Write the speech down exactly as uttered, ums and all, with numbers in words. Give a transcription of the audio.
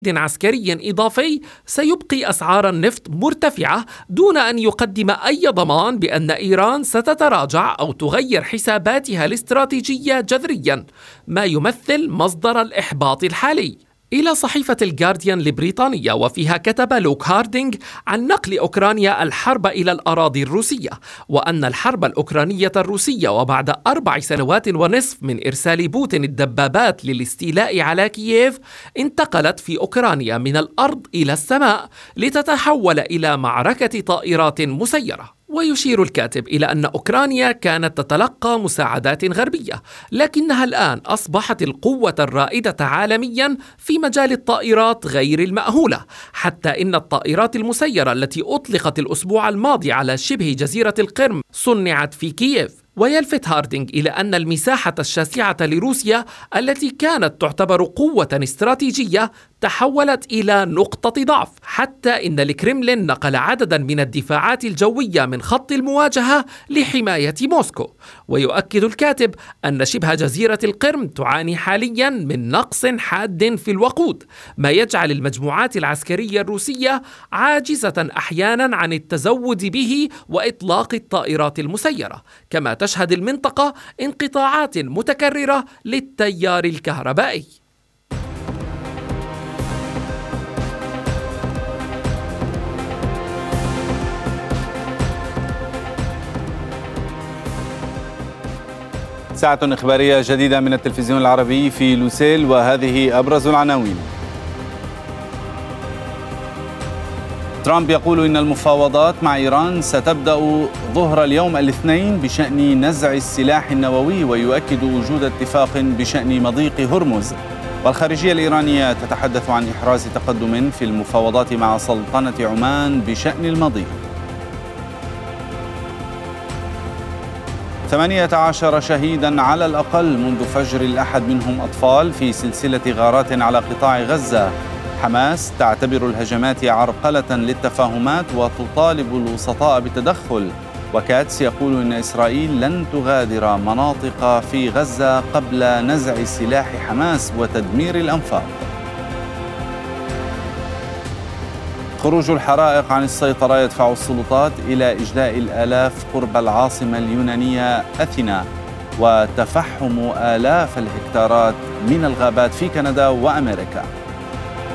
عسكري إضافي سيبقي أسعار النفط مرتفعة دون أن يقدم أي ضمان بأن إيران ستتراجع أو تغير حساباتها الاستراتيجية جذريا، ما يمثل مصدر الإحباط الحالي. إلى صحيفة الجارديان البريطانية، وفيها كتب لوك هاردينغ عن نقل أوكرانيا الحرب إلى الأراضي الروسية، وأن الحرب الأوكرانية الروسية وبعد أربع سنوات ونصف من إرسال بوتين الدبابات للاستيلاء على كييف انتقلت في أوكرانيا من الأرض إلى السماء لتتحول إلى معركة طائرات مسيرة. ويشير الكاتب إلى أن أوكرانيا كانت تتلقى مساعدات غربية، لكنها الآن أصبحت القوة الرائدة عالميا في مجال الطائرات غير المأهولة، حتى إن الطائرات المسيرة التي أطلقت الأسبوع الماضي على شبه جزيرة القرم صنعت في كييف. ويلفت هاردينغ إلى أن المساحة الشاسعة لروسيا التي كانت تعتبر قوة استراتيجية تحولت إلى نقطة ضعف، حتى إن الكرملين نقل عددا من الدفاعات الجوية من خط المواجهة لحماية موسكو. ويؤكد الكاتب أن شبه جزيرة القرم تعاني حاليا من نقص حاد في الوقود، ما يجعل المجموعات العسكرية الروسية عاجزة أحيانا عن التزود به وإطلاق الطائرات المسيرة، كما تشهد المنطقة انقطاعات متكررة للتيار الكهربائي. ساعة إخبارية جديدة من التلفزيون العربي في لوسيل، وهذه أبرز العناوين. ترامب يقول إن المفاوضات مع إيران ستبدأ ظهر اليوم الاثنين بشأن نزع السلاح النووي، ويؤكد وجود اتفاق بشأن مضيق هرمز. والخارجية الإيرانية تتحدث عن إحراز تقدم في المفاوضات مع سلطنة عمان بشأن المضيق. ثمانية عشر شهيدا على الأقل منذ فجر الأحد، منهم أطفال، في سلسلة غارات على قطاع غزة. حماس تعتبر الهجمات عرقلة للتفاهمات وتطالب الوسطاء بالتدخل. وكاتس يقول إن إسرائيل لن تغادر مناطق في غزة قبل نزع سلاح حماس وتدمير الأنفاق. خروج الحرائق عن السيطرة يدفع السلطات إلى إجلاء الآلاف قرب العاصمة اليونانية أثينا، وتفحم آلاف الهكتارات من الغابات في كندا وأمريكا.